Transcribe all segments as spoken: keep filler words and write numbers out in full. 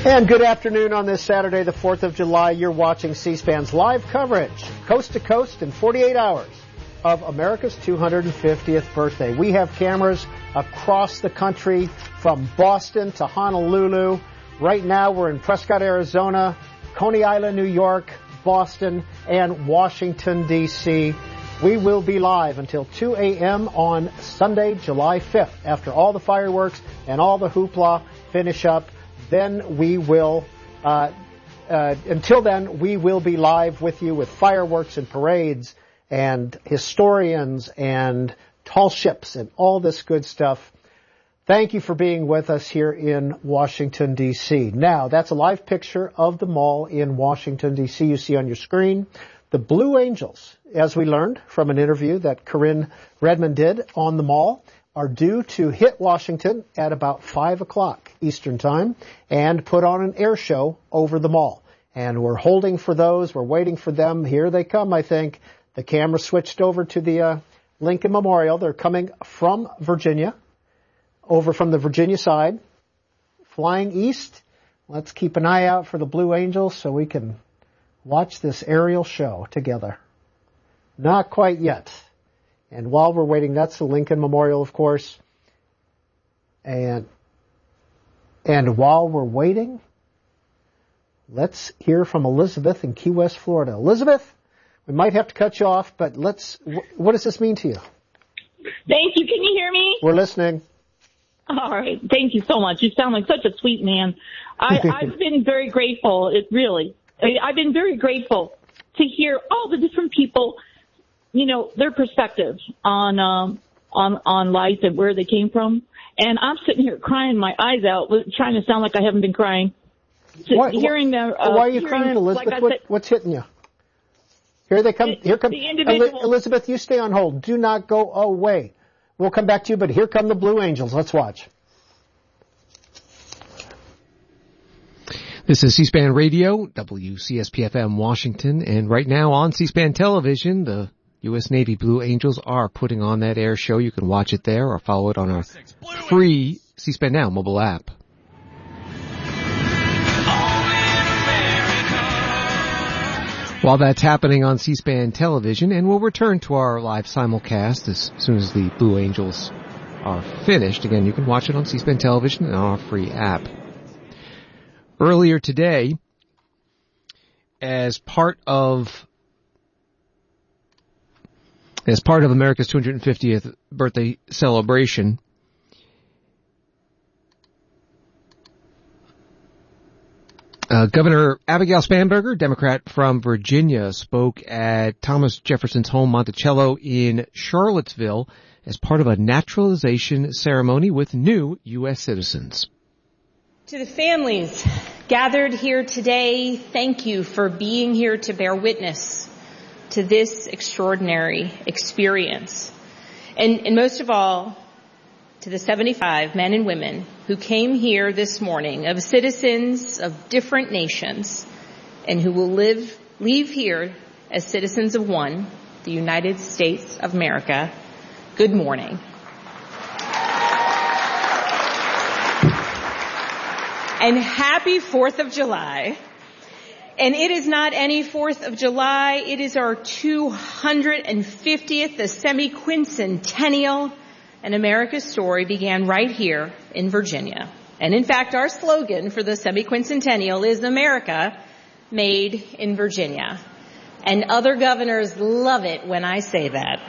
And good afternoon on this Saturday, the fourth of July. You're watching C-SPAN's live coverage, coast to coast in forty-eight hours, of America's two hundred fiftieth birthday. We have cameras across the country from Boston to Honolulu. Right now we're in Prescott, Arizona, Coney Island, New York, Boston, and Washington, D C We will be live until two a.m. on Sunday, July fifth. After all the fireworks and all the hoopla finish up, then we will, uh, uh, until then, we will be live with you with fireworks and parades and historians and tall ships and all this good stuff. Thank you for being with us here in Washington, D C Now, that's a live picture of the mall in Washington, D C You see on your screen. The Blue Angels, as we learned from an interview that Corinne Redmond did on the mall, are due to hit Washington at about five o'clock Eastern Time and put on an air show over the mall. And we're holding for those. We're waiting for them. Here they come, I think. The camera switched over to the uh, Lincoln Memorial. They're coming from Virginia, over from the Virginia side, flying east. Let's keep an eye out for the Blue Angels so we can watch this aerial show together. Not quite yet. And while we're waiting, that's the Lincoln Memorial, of course. And and while we're waiting, let's hear from Elizabeth in Key West, Florida. Elizabeth, we might have to cut you off, but let's. What does this mean to you? Thank you. Can you hear me? We're listening. All right. Thank you so much. You sound like such a sweet man. I, I've been very grateful. It really. I, I've been very grateful to hear all the different people. You know, their perspectives on, um, on, on life and where they came from. And I'm sitting here crying my eyes out, trying to sound like I haven't been crying. What, hearing them, uh, why are you hearing, crying, Elizabeth? like what, said, what's hitting you? Here they come. The, here come. The individual. Elizabeth, you stay on hold. Do not go away. We'll come back to you, but here come the Blue Angels. Let's watch. This is C-SPAN Radio, W C S P F M Washington, and right now on C-SPAN Television, the U S Navy Blue Angels are putting on that air show. You can watch it there or follow it on our free C-SPAN Now mobile app. While that's happening on C-SPAN Television, and we'll return to our live simulcast as soon as the Blue Angels are finished. Again, you can watch it on C-SPAN Television and on our free app. Earlier today, as part of As part of America's two hundred fiftieth birthday celebration, uh, Governor Abigail Spanberger, Democrat from Virginia, spoke at Thomas Jefferson's home, Monticello, in Charlottesville, as part of a naturalization ceremony with new U S citizens. To the families gathered here today, thank you for being here to bear witness to this extraordinary experience. And, and most of all, to the seventy-five men and women who came here this morning of citizens of different nations and who will live, leave here as citizens of one, the United States of America. Good morning. And happy fourth of July. And it is not any fourth of July, it is our two hundred fiftieth, the semi-quincentennial, and America's story began right here in Virginia. And in fact, our slogan for the semi-quincentennial is America Made in Virginia. And other governors love it when I say that.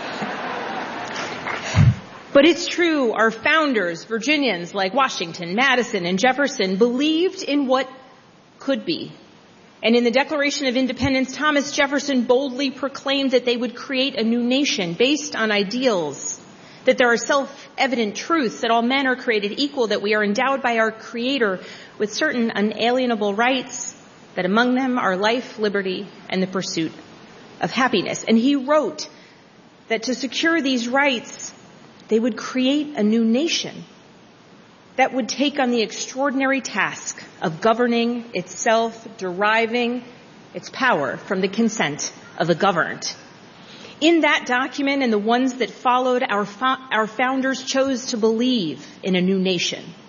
But it's true, our founders, Virginians like Washington, Madison, and Jefferson, believed in what could be. And in the Declaration of Independence, Thomas Jefferson boldly proclaimed that they would create a new nation based on ideals, that there are self-evident truths, that all men are created equal, that we are endowed by our Creator with certain unalienable rights, that among them are life, liberty, and the pursuit of happiness. And he wrote that to secure these rights, they would create a new nation that would take on the extraordinary task of governing itself, deriving its power from the consent of the governed. In that document and the ones that followed, our, fo- our founders chose to believe in a new nation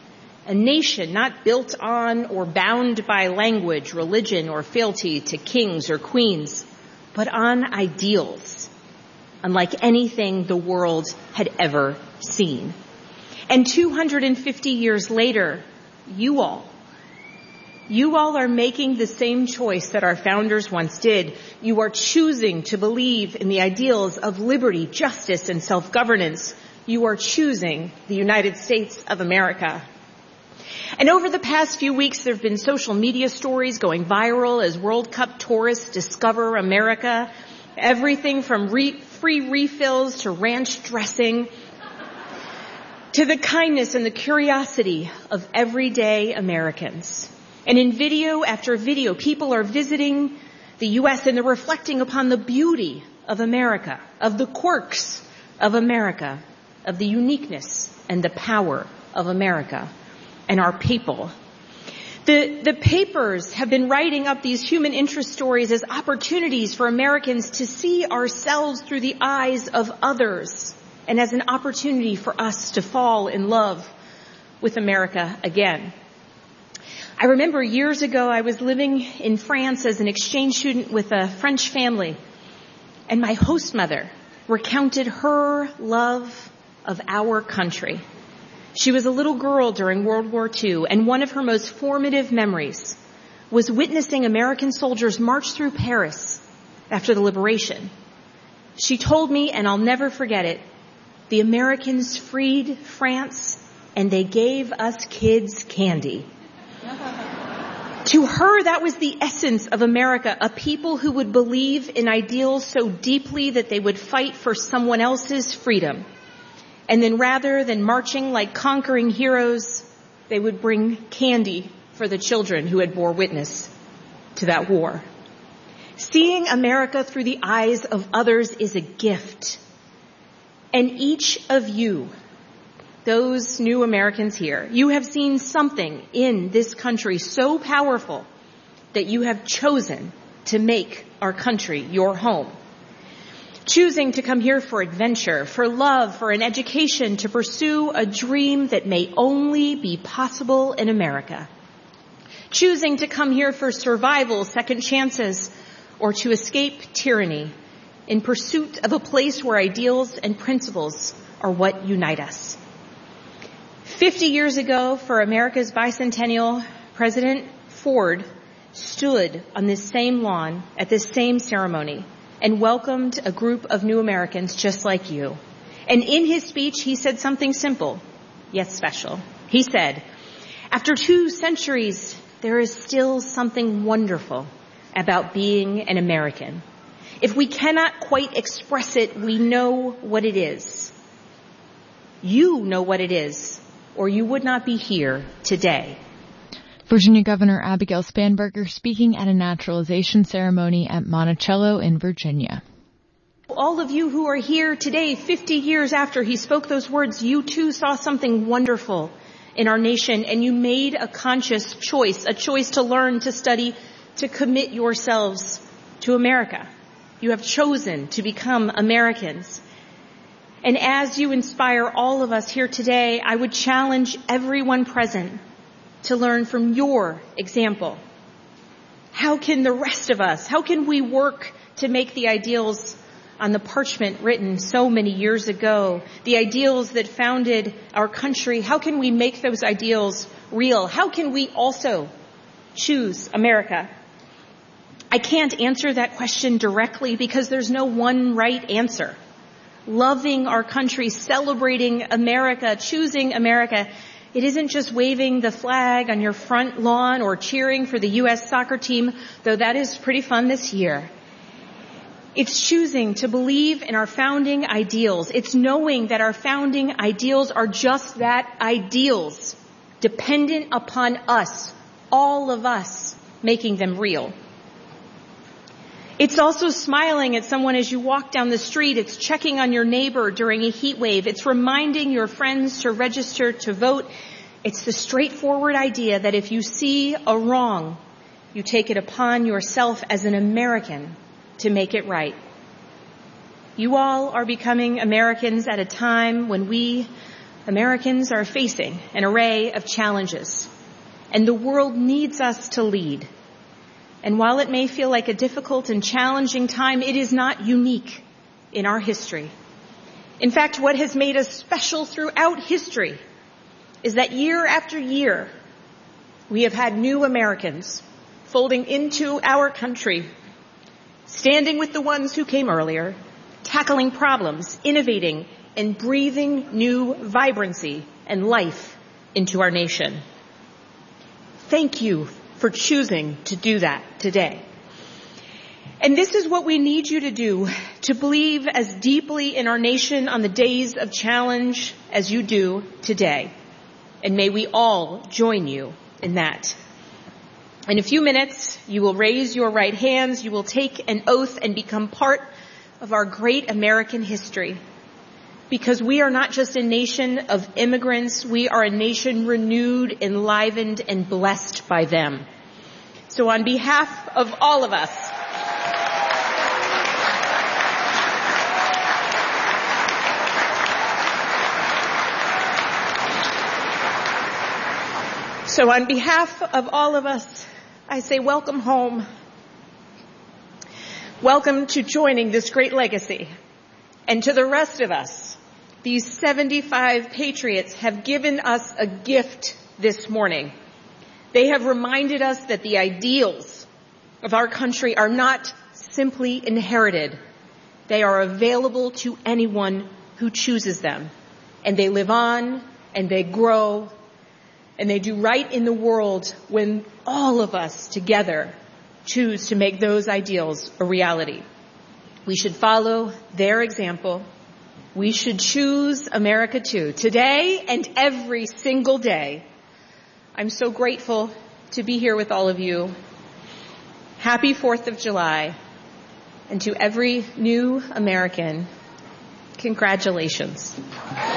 A nation not built on or bound by language, religion, or fealty to kings or queens, but on ideals, unlike anything the world had ever seen. And two hundred fifty years later, you all, you all are making the same choice that our founders once did. You are choosing to believe in the ideals of liberty, justice, and self-governance. You are choosing the United States of America. And over the past few weeks, there have been social media stories going viral as World Cup tourists discover America. Everything from re- free refills to ranch dressing to the kindness and the curiosity of everyday Americans. And in video after video, people are visiting the U S and they're reflecting upon the beauty of America, of the quirks of America, of the uniqueness and the power of America and our people. The, the papers have been writing up these human interest stories as opportunities for Americans to see ourselves through the eyes of others and as an opportunity for us to fall in love with America again. I remember years ago I was living in France as an exchange student with a French family, and my host mother recounted her love of our country. She was a little girl during World War Two, and one of her most formative memories was witnessing American soldiers march through Paris after the liberation. She told me, and I'll never forget it, the Americans freed France and they gave us kids candy. To her, that was the essence of America, a people who would believe in ideals so deeply that they would fight for someone else's freedom. And then rather than marching like conquering heroes, they would bring candy for the children who had bore witness to that war. Seeing America through the eyes of others is a gift. And each of you, those new Americans here, you have seen something in this country so powerful that you have chosen to make our country your home. Choosing to come here for adventure, for love, for an education, to pursue a dream that may only be possible in America. Choosing to come here for survival, second chances, or to escape tyranny in pursuit of a place where ideals and principles are what unite us. Fifty years ago, for America's bicentennial, President Ford stood on this same lawn at this same ceremony and welcomed a group of new Americans just like you. And in his speech, he said something simple, yet special. He said, after two centuries, there is still something wonderful about being an American. If we cannot quite express it, we know what it is. You know what it is, or you would not be here today. Virginia Governor Abigail Spanberger speaking at a naturalization ceremony at Monticello in Virginia. All of you who are here today, fifty years after he spoke those words, you too saw something wonderful in our nation, and you made a conscious choice, a choice to learn, to study, to commit yourselves to America. You have chosen to become Americans. And as you inspire all of us here today, I would challenge everyone present to learn from your example. How can the rest of us, how can we work to make the ideals on the parchment written so many years ago, the ideals that founded our country, how can we make those ideals real? How can we also choose America? I can't answer that question directly because there's no one right answer. Loving our country, celebrating America, choosing America, it isn't just waving the flag on your front lawn or cheering for the U S soccer team, though that is pretty fun this year. It's choosing to believe in our founding ideals. It's knowing that our founding ideals are just that, ideals, dependent upon us, all of us, making them real. It's also smiling at someone as you walk down the street. It's checking on your neighbor during a heat wave. It's reminding your friends to register to vote. It's the straightforward idea that if you see a wrong, you take it upon yourself as an American to make it right. You all are becoming Americans at a time when we Americans are facing an array of challenges, and the world needs us to lead. And while it may feel like a difficult and challenging time, it is not unique in our history. In fact, what has made us special throughout history is that year after year, we have had new Americans folding into our country, standing with the ones who came earlier, tackling problems, innovating, and breathing new vibrancy and life into our nation. Thank you for choosing to do that today. And this is what we need you to do, to believe as deeply in our nation on the days of challenge as you do today. And may we all join you in that. In a few minutes, you will raise your right hands, you will take an oath and become part of our great American history. Because we are not just a nation of immigrants, we are a nation renewed, enlivened, and blessed by them. So on behalf of all of us, so on behalf of all of us, I say welcome home. Welcome to joining this great legacy. And to the rest of us, these seventy-five patriots have given us a gift this morning. They have reminded us that the ideals of our country are not simply inherited. They are available to anyone who chooses them. And they live on, and they grow, and they do right in the world when all of us together choose to make those ideals a reality. We should follow their example. We should choose America too, today and every single day. I'm so grateful to be here with all of you. Happy fourth of July. And to every new American, congratulations.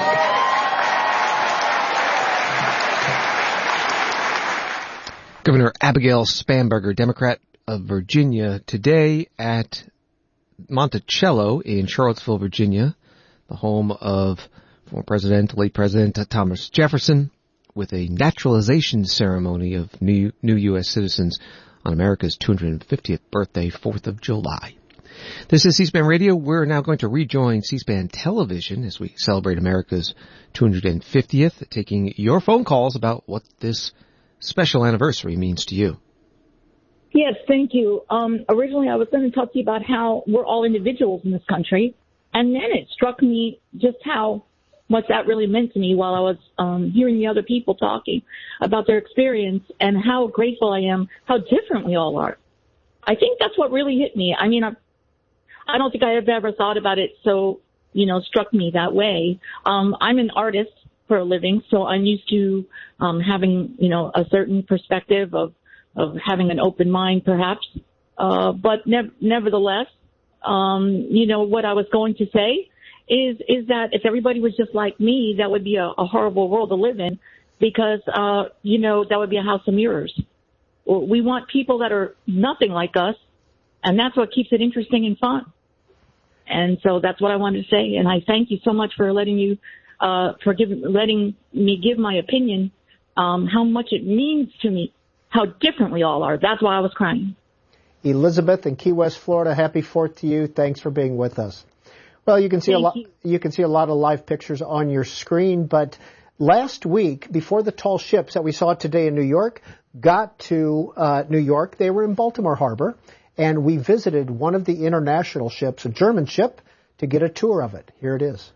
Governor Abigail Spanberger, Democrat of Virginia, today at Monticello in Charlottesville, Virginia, the home of former President, late President Thomas Jefferson, with a naturalization ceremony of new, new U S citizens on America's two hundred fiftieth birthday, fourth of July. This is C-SPAN Radio. We're now going to rejoin C-SPAN Television as we celebrate America's two hundred fiftieth, taking your phone calls about what this special anniversary means to you. Yes, thank you. Um, originally, I was going to talk to you about how we're all individuals in this country, and then it struck me just how much that really meant to me while I was um, hearing the other people talking about their experience and how grateful I am, how different we all are. I think that's what really hit me. I mean, I, I don't think I have ever thought about it so, you know, struck me that way. Um, I'm an artist for a living, so I'm used to um, having, you know, a certain perspective of of having an open mind, perhaps. Uh, but ne- nevertheless, um, you know, what I was going to say is, is that if everybody was just like me, that would be a, a horrible world to live in because, uh, you know, that would be a house of mirrors. We want people that are nothing like us, and that's what keeps it interesting and fun. And so that's what I wanted to say. And I thank you so much for letting you, uh, for giving, letting me give my opinion, um, how much it means to me. How different we all are. That's why I was crying. Elizabeth in Key West, Florida, happy fourth to you. Thanks for being with us. Well, you can see Thank a lot. You. you can see a lot of live pictures on your screen. But last week, before the tall ships that we saw today in New York got to uh, New York, they were in Baltimore Harbor, and we visited one of the international ships, a German ship, to get a tour of it. Here it is.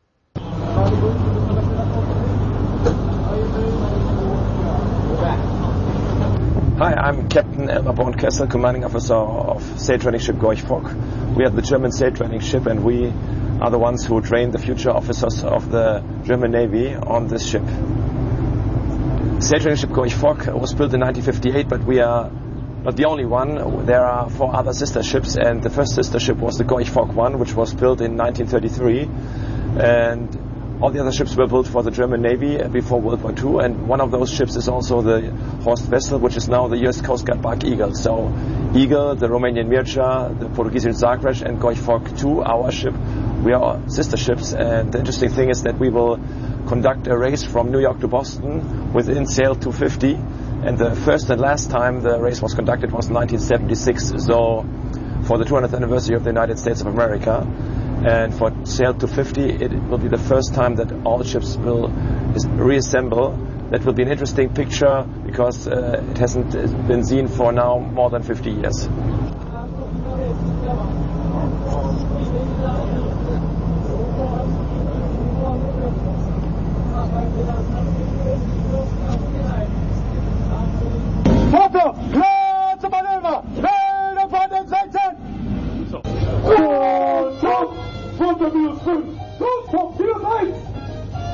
Hi, I'm Captain Elmar Bornkessel, commanding officer of sail training ship Gorch Fock. We are the German sail training ship, and we are the ones who train the future officers of the German Navy on this ship. Sail training ship Gorch Fock was built in nineteen fifty-eight, but we are not the only one. There are four other sister ships, and the first sister ship was the Gorch Fock one, which was built in nineteen thirty-three. And all the other ships were built for the German Navy before World War Two, and one of those ships is also the Horst Wessel, which is now the U S Coast Guard Bark Eagle. So Eagle, the Romanian Mircea, the Portuguese Zagreb, and Gorch two, our ship, we are sister ships. And the interesting thing is that we will conduct a race from New York to Boston within Sail two fifty. And the first and last time the race was conducted was nineteen seventy-six. So for the two hundredth anniversary of the United States of America. And for Sail two fifty, it will be the first time that all ships will reassemble. That will be an interesting picture because uh, it hasn't been seen for now more than fifty years.